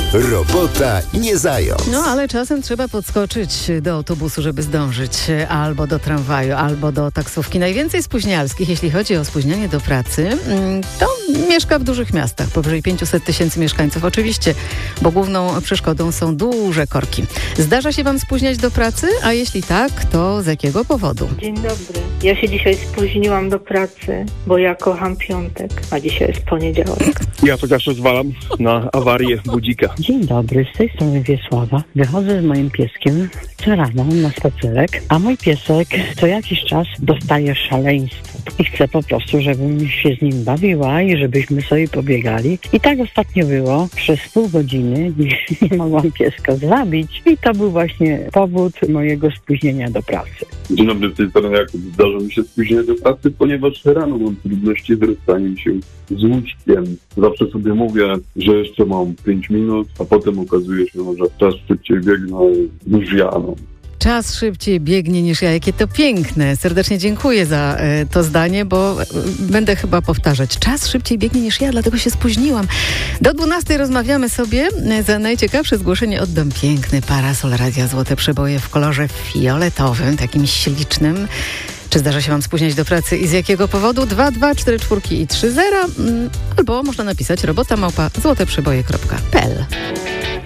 Robota nie zając. No ale czasem trzeba podskoczyć do autobusu, żeby zdążyć, albo do tramwaju, albo do taksówki. Najwięcej spóźnialskich, jeśli chodzi o spóźnianie do pracy, to mieszka w dużych miastach, powyżej 500 tysięcy mieszkańców oczywiście, bo główną przeszkodą są duże korki. Zdarza się wam spóźniać do pracy? A jeśli tak, to z jakiego powodu? Dzień dobry. Ja się dzisiaj spóźniłam do pracy, bo ja kocham piątek, a dzisiaj jest poniedziałek. Ja to zawsze zwalam na awarię budzika. Dzień dobry, z tej strony Wiesława. Wychodzę z moim pieskiem co rano na spacerek, a mój piesek co jakiś czas dostaje szaleństwo i chce po prostu, żebym się z nim bawiła i żebyśmy sobie pobiegali. I tak ostatnio było. Przez pół godziny nie mogłam pieska zwabić i to był właśnie powód mojego spóźnienia do pracy. Dzień dobry, z tej strony Jakub. Zdarza mi się spóźniać do pracy, ponieważ rano mam trudności z rozstaniem się z łóżkiem. Zawsze sobie mówię, że jeszcze mam 5 minut, a potem okazuje się, że czas szybciej biegnie niż ja. Czas szybciej biegnie niż ja. Jakie to piękne. Serdecznie dziękuję za to zdanie, bo będę chyba powtarzać. Czas szybciej biegnie niż ja, dlatego się spóźniłam. Do 12 rozmawiamy sobie. Za najciekawsze zgłoszenie oddam piękny parasol Radia Złote Przeboje w kolorze fioletowym, takim ślicznym. Czy zdarza się wam spóźniać do pracy i z jakiego powodu? 224 i 30 albo można napisać robota@złoteprzeboje.pl.